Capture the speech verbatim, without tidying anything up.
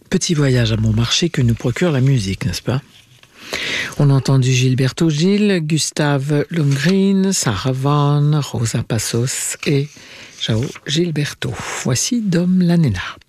Petit voyage à bon marché que nous procure la musique, n'est-ce pas? On a entendu Gilberto Gil, Gustave Lundgren, Sarah Vaughan, Rosa Passos et João Gilberto. Voici Dom la Nena.